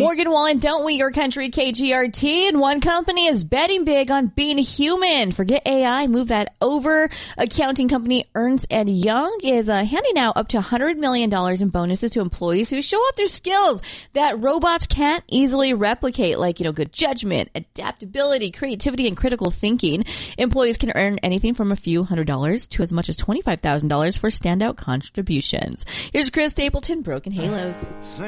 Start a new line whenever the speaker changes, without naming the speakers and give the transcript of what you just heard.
Morgan Wallen, don't we, your country, KGRT. And one company is betting big on being human. Forget AI, move that over. Accounting company Ernst & Young is handing out up to $100 million in bonuses to employees who show off their skills that robots can't easily replicate, like, good judgment, adaptability, creativity, and critical thinking. Employees can earn anything from a few $100s to as much as $25,000 for standout contributions. Here's Chris Stapleton, Broken Halos.